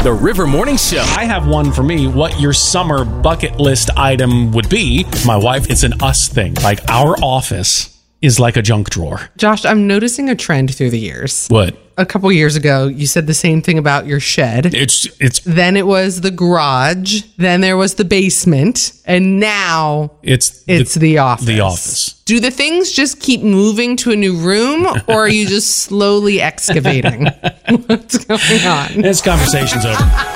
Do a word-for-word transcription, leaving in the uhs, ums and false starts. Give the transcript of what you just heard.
The River Morning Show. I have one for me. What your summer bucket list item would be. My wife, it's an us thing. Like our office is like a junk drawer. Josh, I'm noticing a trend through the years. What? A couple years ago, you said the same thing about your shed. It's it's Then it was the garage. Then there was the basement. And now it's it's the, the office. The office. Do the things just keep moving to a new room, or are you just slowly excavating? What's going on? This conversation's over.